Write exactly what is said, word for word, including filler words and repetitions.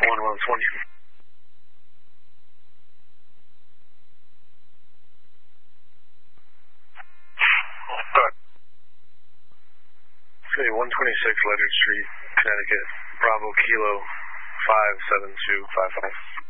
one one twenty. Start. Say one twenty-six Ledyard Street, Connecticut. Bravo Kilo five seven two five five.